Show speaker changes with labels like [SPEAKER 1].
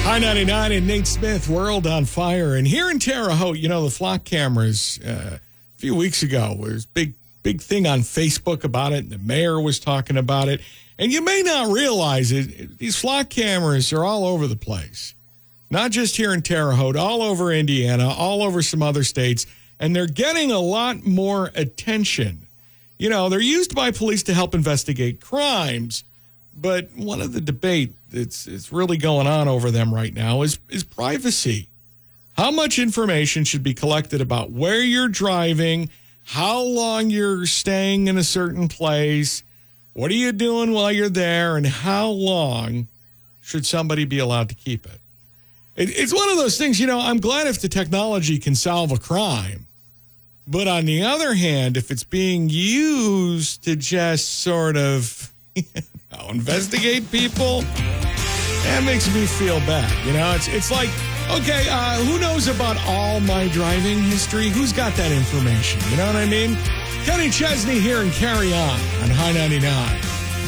[SPEAKER 1] High 99 and Nate Smith, World on Fire. And here in Terre Haute, you know, the flock cameras, a few weeks ago, there was a big thing on Facebook about it. And the mayor was talking about it. And you may not realize it, these flock cameras are all over the place. Not just here in Terre Haute, all over Indiana, all over some other states. And they're getting a lot more attention. You know, they're used by police to help investigate crimes. But one of the debate that's really going on over them right now is privacy. How much information should be collected about where you're driving, how long you're staying in a certain place, what are you doing while you're there, and how long should somebody be allowed to keep it? It's one of those things, you know, I'm glad if the technology can solve a crime. But on the other hand, if it's being used to just sort of investigate people, that makes me feel bad. You know, it's like, okay, who knows about all my driving history? Who's got that information? You know what I mean? Kenny Chesney here and Carry On High 99.